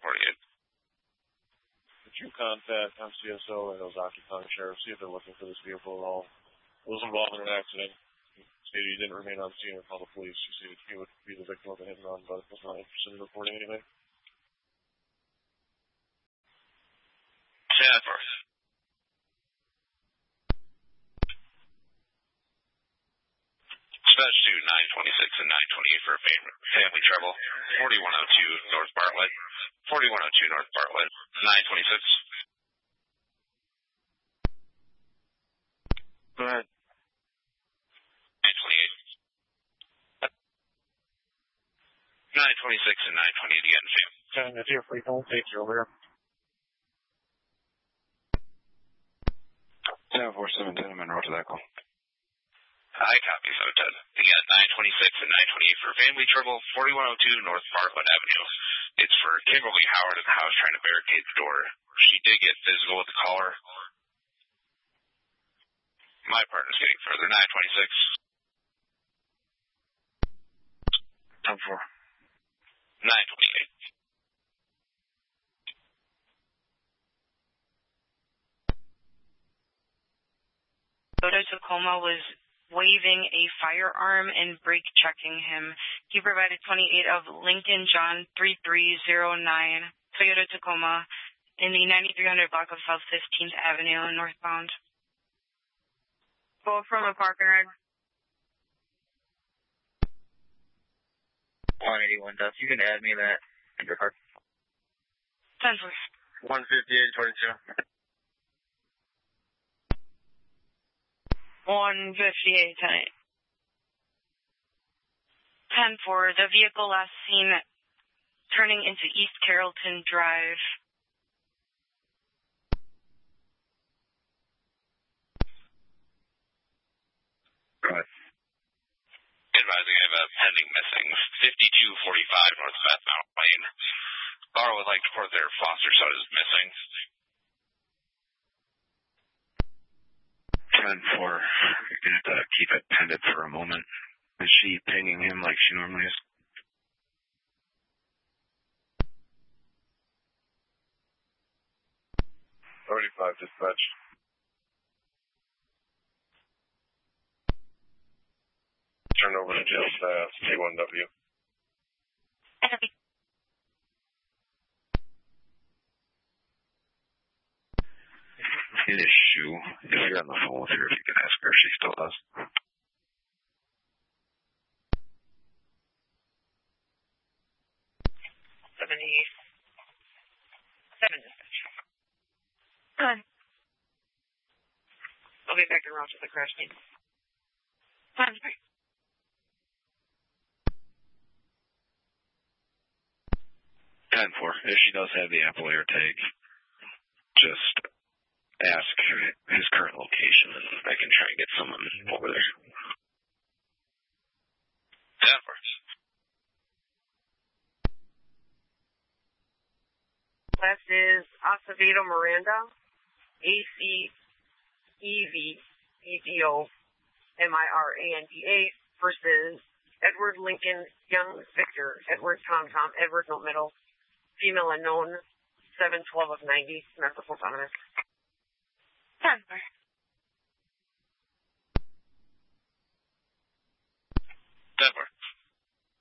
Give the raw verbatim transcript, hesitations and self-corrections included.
forty-eight. Could you contact M C S O and those Occupying sheriffs, see if they're looking for this vehicle at all? It was involved in an accident. He stated he didn't remain on scene or call the police. He said he would be the victim of a hit and run, but was not interested in reporting anything. ten four. Dispatch to nine twenty-six and nine twenty-eight for family trouble. forty-one oh two North Bartlett. forty-one oh two North Bartlett. nine twenty-six. Go ahead. nine twenty-eight. nine twenty-six and nine twenty-eight again, Sam. ten, if you're free, don't take you over here. ten four seven ten, I'm in road to that call. I copy, seven ten. We got nine twenty-six and nine twenty-eight for family trouble, forty-one oh two North Bartlett Avenue. It's for Kimberly Howard at the house trying to barricade the door. She did get physical with the caller. My partner's getting further, nine twenty-six. ten four. nine twenty-eight. Toyota Tacoma was waving a firearm and brake checking him. He provided twenty-eight of Lincoln John three three zero nine, Toyota Tacoma, in the ninety-three hundred block of South fifteenth Avenue, northbound. Go from a park and ride. one eighty-one Dust. You can add me that in your car. ten four. one fifty-eight twenty-two. one fifty-eight tonight. ten four. The vehicle last seen turning into East Carrollton Drive. Go ahead. Advising I have a pending missing. fifty-two forty-five North Bath Mountain Lane. Car would like to report their foster son is missing. ten four. You're going to have to keep it pended for a moment. Is she pinging him like she normally is? thirty-five dispatch. Turn over to jail staff, T one W. In his shoe. If you're on the phone with her, if you can ask her if she still does. seventy-eight. Seven dispatch. Good. I'll be back in route to the crash scene. ten three. ten four. If she does have the Apple AirTag, just ask his current location and I can try and get someone over there. ten four. Last is Acevedo Miranda, A C E V E D O M I R A N D A versus Edward Lincoln Young Victor, Edward Tom Tom, Edward Note Middle, female unknown, seven twelve of ninety, member for Dominic. ten four. ten four.